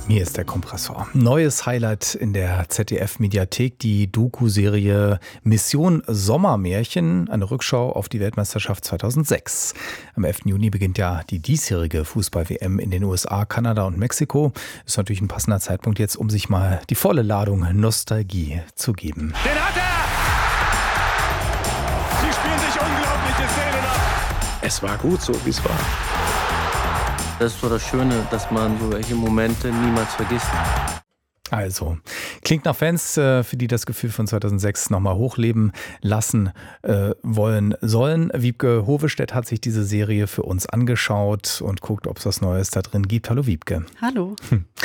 Hier ist der Kompressor. Neues Highlight in der ZDF-Mediathek, die Doku-Serie Mission Sommermärchen, eine Rückschau auf die Weltmeisterschaft 2006. Am 11. Juni beginnt ja die diesjährige Fußball-WM in den USA, Kanada und Mexiko. Ist natürlich ein passender Zeitpunkt jetzt, um sich mal die volle Ladung Nostalgie zu geben. Den hat er! Sie spielen sich unglaubliche Szenen ab. Es war gut so, wie es war. Das ist so das Schöne, dass man solche Momente niemals vergisst. Also, klingt nach Fans, für die das Gefühl von 2006 nochmal hochleben lassen wollen sollen. Wiebke Hovestedt hat sich diese Serie für uns angeschaut und guckt, ob es was Neues da drin gibt. Hallo Wiebke. Hallo.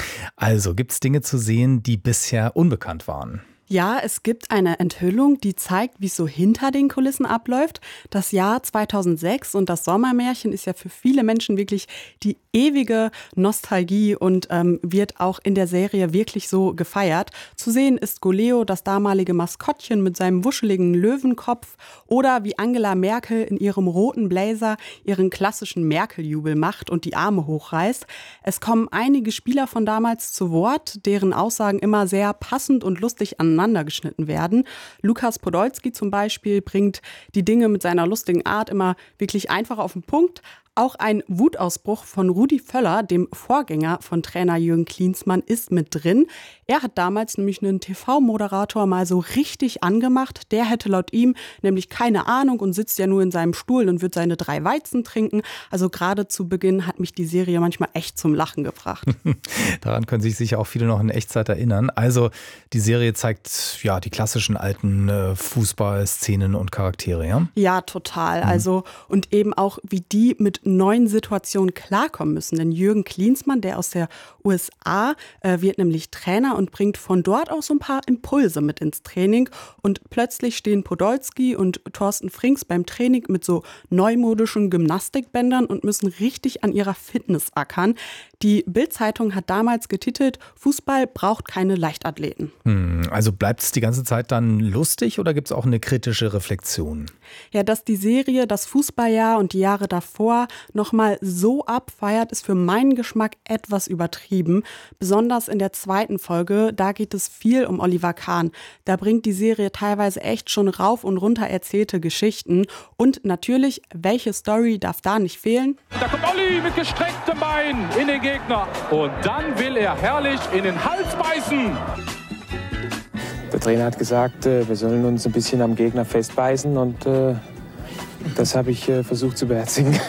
Also, gibt es Dinge zu sehen, die bisher unbekannt waren? Ja, es gibt eine Enthüllung, die zeigt, wie es so hinter den Kulissen abläuft. Das Jahr 2006 und das Sommermärchen ist ja für viele Menschen wirklich die ewige Nostalgie und wird auch in der Serie wirklich so gefeiert. Zu sehen ist Goleo, das damalige Maskottchen mit seinem wuscheligen Löwenkopf, oder wie Angela Merkel in ihrem roten Blazer ihren klassischen Merkel-Jubel macht und die Arme hochreißt. Es kommen einige Spieler von damals zu Wort, deren Aussagen immer sehr passend und lustig aneinander geschnitten werden. Lukas Podolski zum Beispiel bringt die Dinge mit seiner lustigen Art immer wirklich einfach auf den Punkt. Auch ein Wutausbruch von Rudi Völler, dem Vorgänger von Trainer Jürgen Klinsmann, ist mit drin. Er hat damals nämlich einen TV-Moderator mal so richtig angemacht. Der hätte laut ihm nämlich keine Ahnung und sitzt ja nur in seinem Stuhl und wird seine 3 Weizen trinken. Also gerade zu Beginn hat mich die Serie manchmal echt zum Lachen gebracht. Daran können sich sicher auch viele noch in Echtzeit erinnern. Also die Serie zeigt ja die klassischen alten Fußballszenen und Charaktere, ja? Ja, total. Also und eben auch, wie die mit neuen Situationen klarkommen müssen. Denn Jürgen Klinsmann, der aus der USA, wird nämlich Trainer und bringt von dort aus so ein paar Impulse mit ins Training. Und plötzlich stehen Podolski und Thorsten Frings beim Training mit so neumodischen Gymnastikbändern und müssen richtig an ihrer Fitness ackern. Die Bild-Zeitung hat damals getitelt, Fußball braucht keine Leichtathleten. Also bleibt es die ganze Zeit dann lustig oder gibt es auch eine kritische Reflexion? Ja, dass die Serie das Fußballjahr und die Jahre davor nochmal so abfeiert, ist für meinen Geschmack etwas übertrieben. Besonders in der zweiten Folge, da geht es viel um Oliver Kahn. Da bringt die Serie teilweise echt schon rauf und runter erzählte Geschichten. Und natürlich, welche Story darf da nicht fehlen? Da kommt Olli mit gestrecktem Bein in den Gegner. Und dann will er herrlich in den Hals beißen. Der Trainer hat gesagt, wir sollen uns ein bisschen am Gegner festbeißen und das habe ich versucht zu beherzigen.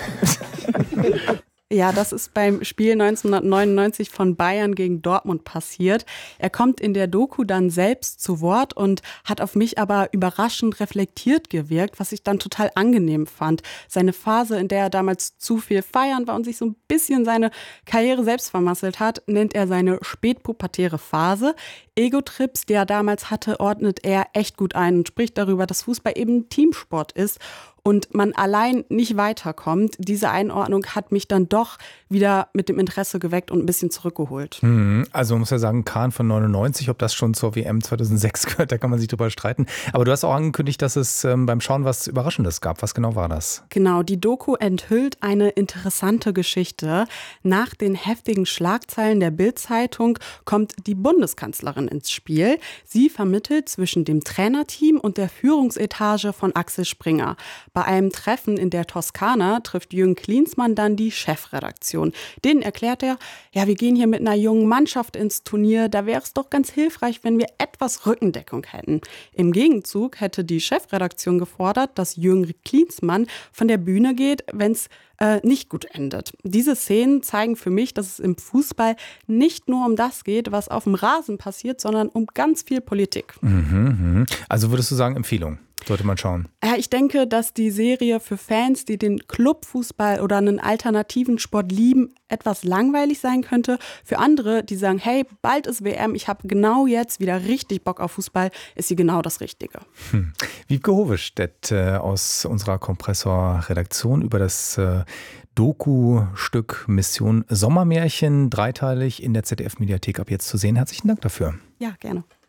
Ja, das ist beim Spiel 1999 von Bayern gegen Dortmund passiert. Er kommt in der Doku dann selbst zu Wort und hat auf mich aber überraschend reflektiert gewirkt, was ich dann total angenehm fand. Seine Phase, in der er damals zu viel feiern war und sich so ein bisschen seine Karriere selbst vermasselt hat, nennt er seine spätpubertäre Phase. Ego-Trips, die er damals hatte, ordnet er echt gut ein und spricht darüber, dass Fußball eben Teamsport ist und man allein nicht weiterkommt. Diese Einordnung hat mich dann doch wieder mit dem Interesse geweckt und ein bisschen zurückgeholt. Also man muss ja sagen, Kahn von 99, ob das schon zur WM 2006 gehört, da kann man sich drüber streiten. Aber du hast auch angekündigt, dass es beim Schauen was Überraschendes gab. Was genau war das? Genau, die Doku enthüllt eine interessante Geschichte. Nach den heftigen Schlagzeilen der Bild-Zeitung kommt die Bundeskanzlerin ins Spiel. Sie vermittelt zwischen dem Trainerteam und der Führungsetage von Axel Springer. Bei einem Treffen in der Toskana trifft Jürgen Klinsmann dann die Chefredaktion. Denen erklärt er, ja, wir gehen hier mit einer jungen Mannschaft ins Turnier, da wäre es doch ganz hilfreich, wenn wir etwas Rückendeckung hätten. Im Gegenzug hätte die Chefredaktion gefordert, dass Jürgen Klinsmann von der Bühne geht, wenn es nicht gut endet. Diese Szenen zeigen für mich, dass es im Fußball nicht nur um das geht, was auf dem Rasen passiert, sondern um ganz viel Politik. Also würdest du sagen, Empfehlung? Sollte man schauen. Ja, ich denke, dass die Serie für Fans, die den Clubfußball oder einen alternativen Sport lieben, etwas langweilig sein könnte. Für andere, die sagen, hey, bald ist WM, ich habe genau jetzt wieder richtig Bock auf Fußball, ist sie genau das Richtige. Wiebke Hovestedt aus unserer Kompressor-Redaktion über das Doku-Stück Mission Sommermärchen, dreiteilig in der ZDF-Mediathek ab jetzt zu sehen. Herzlichen Dank dafür. Ja, gerne.